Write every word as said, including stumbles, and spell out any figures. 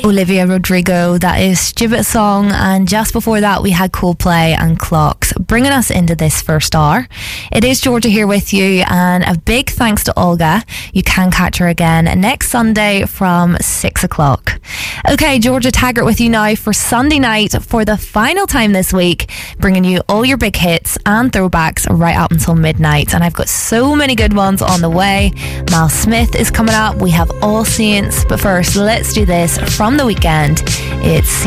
Olivia Rodrigo, that is Stupid Song, and just before that we had Coldplay and Clocks, bringing us into this first hour. It is Georgia here with you, and a big thanks to Olga. You can catch her again next Sunday from six o'clock. Okay, Georgia Taggart with you now for Sunday night for the final time this week, bringing you all your big hits and throwbacks right up until midnight, and I've got so many good ones on the way. Mal Smith is coming up, we have All Saints, but first let's do this from the weekend. It's